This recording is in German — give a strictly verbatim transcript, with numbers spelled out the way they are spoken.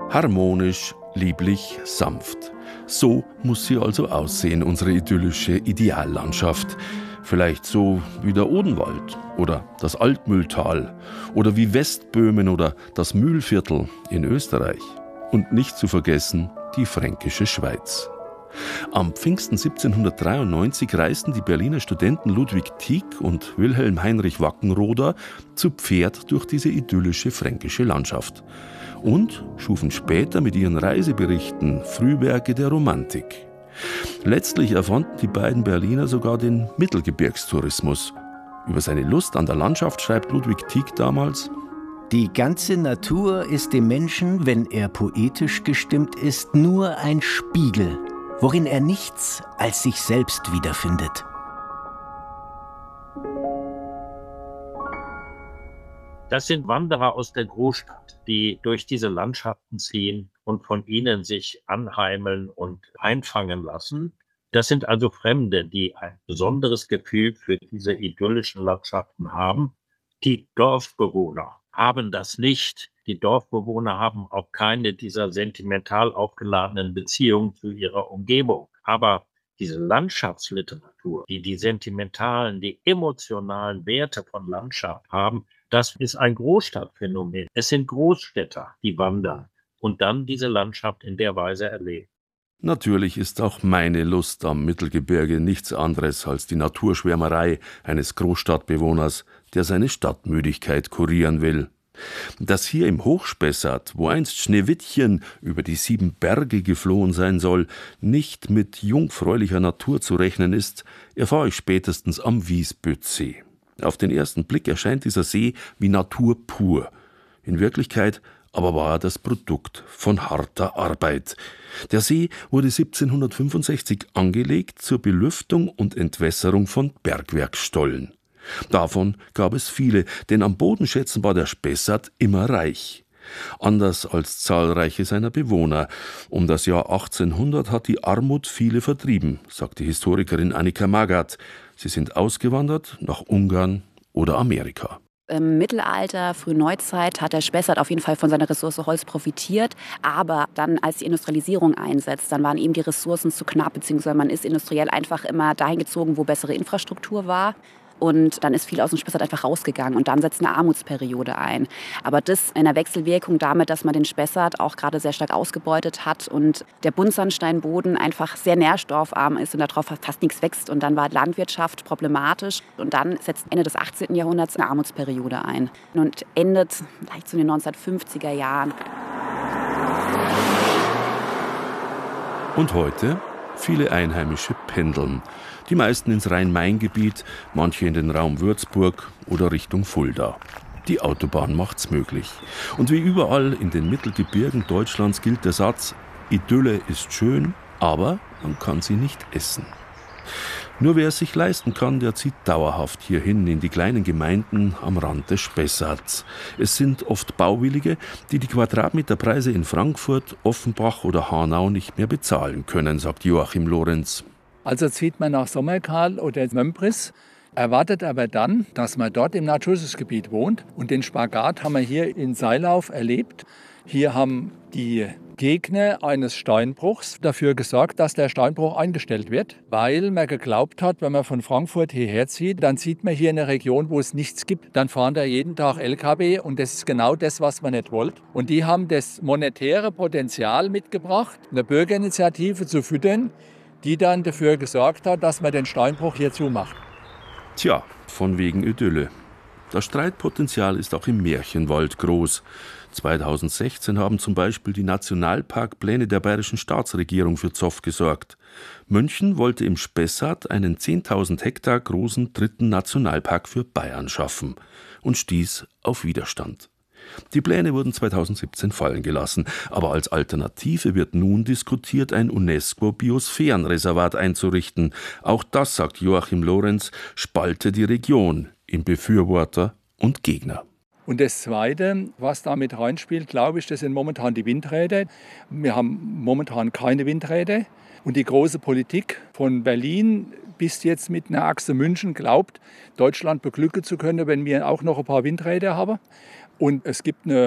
Harmonisch, lieblich, sanft. So muss sie also aussehen, unsere idyllische Ideallandschaft. Vielleicht so wie der Odenwald oder das Altmühltal oder wie Westböhmen oder das Mühlviertel in Österreich. Und nicht zu vergessen die fränkische Schweiz. Am Pfingsten siebzehnhundertdreiundneunzig reisten die Berliner Studenten Ludwig Tieck und Wilhelm Heinrich Wackenroder zu Pferd durch diese idyllische fränkische Landschaft und schufen später mit ihren Reiseberichten Frühwerke der Romantik. Letztlich erfanden die beiden Berliner sogar den Mittelgebirgstourismus. Über seine Lust an der Landschaft schreibt Ludwig Tieck damals: Die ganze Natur ist dem Menschen, wenn er poetisch gestimmt ist, nur ein Spiegel, worin er nichts als sich selbst wiederfindet. Das sind Wanderer aus der Großstadt, die durch diese Landschaften ziehen und von ihnen sich anheimeln und einfangen lassen. Das sind also Fremde, die ein besonderes Gefühl für diese idyllischen Landschaften haben. Die Dorfbewohner haben das nicht. Die Dorfbewohner haben auch keine dieser sentimental aufgeladenen Beziehungen zu ihrer Umgebung. Aber diese Landschaftsliteratur, die die sentimentalen, die emotionalen Werte von Landschaft haben, das ist ein Großstadtphänomen. Es sind Großstädter, die wandern und dann diese Landschaft in der Weise erleben. Natürlich ist auch meine Lust am Mittelgebirge nichts anderes als die Naturschwärmerei eines Großstadtbewohners, der seine Stadtmüdigkeit kurieren will. Dass hier im Hochspessart, wo einst Schneewittchen über die sieben Berge geflohen sein soll, nicht mit jungfräulicher Natur zu rechnen ist, erfahre ich spätestens am Wiesbüttsee. Auf den ersten Blick erscheint dieser See wie Natur pur. In Wirklichkeit aber war er das Produkt von harter Arbeit. Der See wurde siebzehnhundertfünfundsechzig angelegt zur Belüftung und Entwässerung von Bergwerksstollen. Davon gab es viele, denn am Bodenschätzen war der Spessart immer reich. Anders als zahlreiche seiner Bewohner. Um das Jahr achtzehnhundert hat die Armut viele vertrieben, sagt die Historikerin Annika Magath. Sie sind ausgewandert nach Ungarn oder Amerika. Im Mittelalter, Frühneuzeit hat der Spessart auf jeden Fall von seiner Ressource Holz profitiert. Aber dann, als die Industrialisierung einsetzt, dann waren eben die Ressourcen zu knapp, beziehungsweise man ist industriell einfach immer dahin gezogen, wo bessere Infrastruktur war. Und dann ist viel aus dem Spessart einfach rausgegangen und dann setzt eine Armutsperiode ein. Aber das in der Wechselwirkung damit, dass man den Spessart auch gerade sehr stark ausgebeutet hat und der Buntsandsteinboden einfach sehr nährstoffarm ist und darauf fast nichts wächst. Und dann war Landwirtschaft problematisch. Und dann setzt Ende des achtzehnten Jahrhunderts eine Armutsperiode ein und endet vielleicht zu den neunzehnhundertfünfziger Jahren. Und heute? Viele Einheimische pendeln. Die meisten ins Rhein-Main-Gebiet, manche in den Raum Würzburg oder Richtung Fulda. Die Autobahn macht's möglich. Und wie überall in den Mittelgebirgen Deutschlands gilt der Satz: Idylle ist schön, aber man kann sie nicht essen. Nur wer es sich leisten kann, der zieht dauerhaft hierhin in die kleinen Gemeinden am Rand des Spessarts. Es sind oft Bauwillige, die die Quadratmeterpreise in Frankfurt, Offenbach oder Hanau nicht mehr bezahlen können, sagt Joachim Lorenz. Also zieht man nach Sommerkarl oder Mömbris, erwartet aber dann, dass man dort im Naturschutzgebiet wohnt. Und den Spagat haben wir hier in Seilauf erlebt. Hier haben die Gegner eines Steinbruchs dafür gesorgt, dass der Steinbruch eingestellt wird, weil man geglaubt hat, wenn man von Frankfurt hierher zieht, dann sieht man hier eine Region, wo es nichts gibt. Dann fahren da jeden Tag L K W und das ist genau das, was man nicht wollte. Und die haben das monetäre Potenzial mitgebracht, eine Bürgerinitiative zu füttern, die dann dafür gesorgt hat, dass man den Steinbruch hier zumacht. Tja, von wegen Idylle. Das Streitpotenzial ist auch im Märchenwald groß. zweitausendsechzehn haben zum Beispiel die Nationalparkpläne der bayerischen Staatsregierung für Zoff gesorgt. München wollte im Spessart einen zehntausend Hektar großen dritten Nationalpark für Bayern schaffen und stieß auf Widerstand. Die Pläne wurden zweitausendsiebzehn fallen gelassen, aber als Alternative wird nun diskutiert, ein UNESCO-Biosphärenreservat einzurichten. Auch das, sagt Joachim Lorenz, spalte die Region in Befürworter und Gegner. Und das Zweite, was da mit reinspielt, glaube ich, das sind momentan die Windräder. Wir haben momentan keine Windräder. Und die große Politik von Berlin bis jetzt mit einer Achse München glaubt, Deutschland beglücken zu können, wenn wir auch noch ein paar Windräder haben. Und es gibt eine